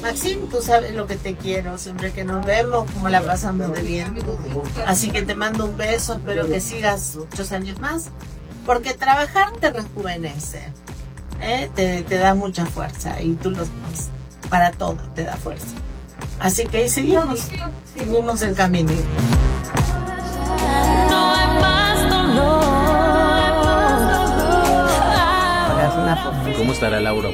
Maxim, tú sabes lo que te quiero, siempre que nos vemos, como la pasamos de bien. Así que te mando un beso, espero que sigas muchos años más, porque trabajar te rejuvenece, te da mucha fuerza y para todo te da fuerza. Así que ahí seguimos el camino. ¿Cómo estará Laura?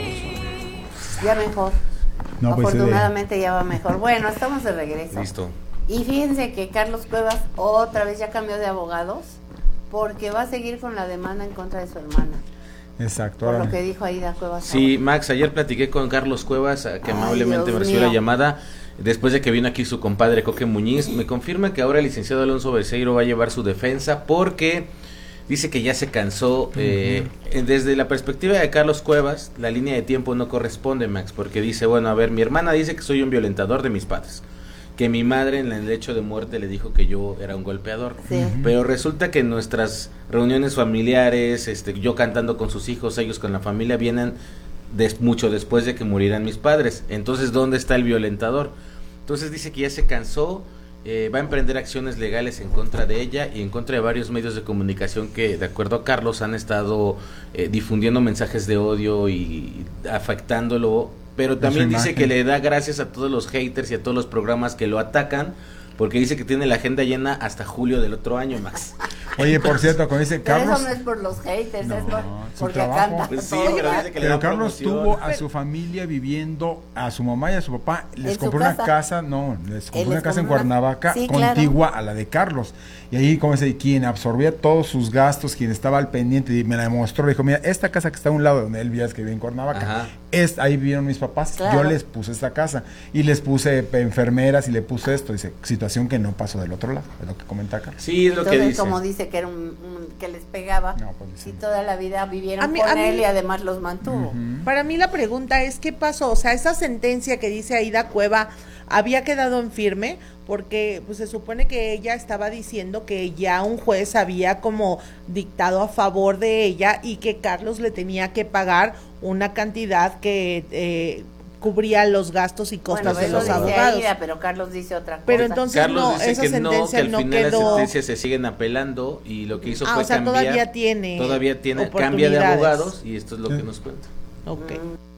Ya mejor. No, pues, afortunadamente ya va mejor. Bueno, estamos de regreso. Listo. Y fíjense que Carlos Cuevas otra vez ya cambió de abogados porque va a seguir con la demanda en contra de su hermana. Exacto. Por lo que dijo Aida Cuevas. Sí, Max, ayer platiqué con Carlos Cuevas, que amablemente me recibió la llamada, después de que vino aquí su compadre Coque Muñiz. Me confirma que ahora el licenciado Alonso Beceiro va a llevar su defensa porque dice que ya se cansó. Desde la perspectiva de Carlos Cuevas, la línea de tiempo no corresponde, Max, porque dice, bueno, a ver, mi hermana dice que soy un violentador de mis padres, que mi madre en el lecho de muerte le dijo que yo era un golpeador, pero resulta que en nuestras reuniones familiares, yo cantando con sus hijos, ellos con la familia, vienen mucho después de que murieran mis padres. Entonces, ¿dónde está el violentador? Entonces dice que ya se cansó, va a emprender acciones legales en contra de ella y en contra de varios medios de comunicación que, de acuerdo a Carlos, han estado difundiendo mensajes de odio y afectándolo, pero también dice que le da gracias a todos los haters y a todos los programas que lo atacan, porque dice que tiene la agenda llena hasta julio del otro año, Max. Oye, por cierto, como dice Pero Carlos... eso no es por los haters, no, es porque trabajo. canta. Pues sí, pero Carlos tuvo a su familia viviendo, a su mamá y a su papá, les compró una casa, en Cuernavaca, contigua a la de Carlos. Y ahí, como se dice, quien absorbía todos sus gastos, quien estaba al pendiente, y me la demostró, le dijo, mira, esta casa que está a un lado donde él vivía, que vive en Cuernavaca, ahí vivieron mis papás, yo les puse esta casa, y les puse enfermeras, y le puse esto, dice, situación que no pasó del otro lado, es lo que comenta Carlos. Sí, es lo que dice. Como dice que era que les pegaba, y toda la vida vivieron con él y además los mantuvo. Para mí la pregunta es, ¿qué pasó? O sea, esa sentencia que dice Aida Cueva había quedado en firme, porque pues se supone que ella estaba diciendo que ya un juez había como dictado a favor de ella y que Carlos le tenía que pagar una cantidad que cubría los gastos y costos de los abogados. Aida, pero Carlos dice otra cosa. Pero entonces Carlos dice esa que sentencia que al final quedó... las sentencias se siguen apelando y lo que hizo fue cambiar. Todavía tiene cambia de abogados y esto es lo que nos cuenta. Okay.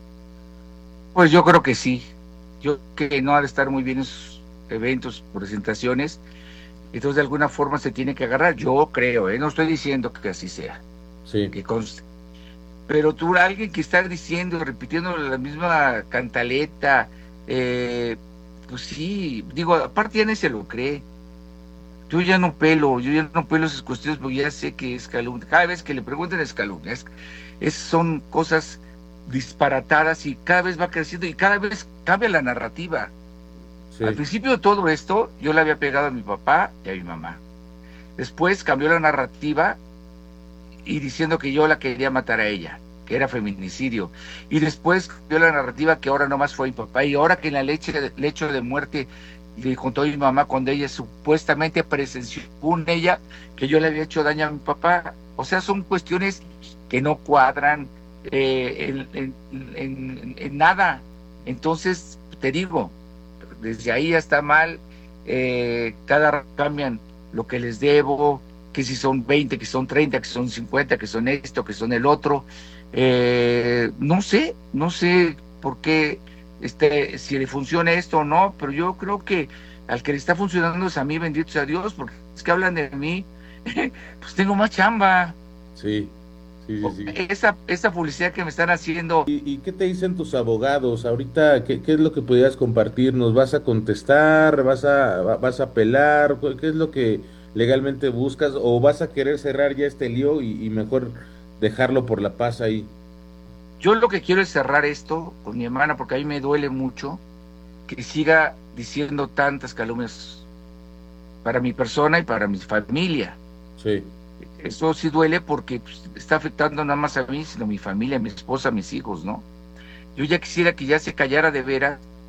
Pues yo creo que sí. Yo creo que no ha de estar muy bien en sus eventos, presentaciones. Entonces de alguna forma se tiene que agarrar. Yo creo, no estoy diciendo que así sea. Sí. Que conste. Pero tú, alguien que está diciendo, repitiendo la misma cantaleta, pues sí, digo, aparte ya ni se lo cree. Yo ya no pelo esas cuestiones porque ya sé que es calumnia. Cada vez que le pregunten es calumnia. Son cosas disparatadas y cada vez va creciendo y cada vez cambia la narrativa. Sí. Al principio de todo esto, yo le había pegado a mi papá y a mi mamá. Después cambió la narrativa y diciendo que yo la quería matar a ella, que era feminicidio. Y después cambió la narrativa que ahora nomás fue mi papá. Y ahora que en la lecho de muerte le contó a mi mamá cuando ella supuestamente presenció con ella que yo le había hecho daño a mi papá. O sea, son cuestiones que no cuadran en nada. Entonces, te digo, desde ahí ya está mal. Cada rato cambian lo que les debo, que si son 20, que son 30, que son 50, que son esto, que son el otro. No sé por qué, si le funciona esto o no, pero yo creo que al que le está funcionando es a mí, bendito sea Dios, porque es que hablan de mí, pues tengo más chamba. Sí. Esa publicidad que me están haciendo. ¿Y qué te dicen tus abogados? Ahorita, ¿qué es lo que pudieras compartirnos? ¿Vas a contestar? ¿Vas a apelar? ¿Qué es lo que legalmente buscas? ¿O vas a querer cerrar ya este lío y mejor dejarlo por la paz ahí? Yo lo que quiero es cerrar esto con mi hermana, porque a mí me duele mucho que siga diciendo tantas calumnias para mi persona y para mi familia. Sí. Eso sí duele porque pues, está afectando nada más a mí, sino a mi familia, a mi esposa, a mis hijos, ¿no? Yo ya quisiera que ya se callara de veras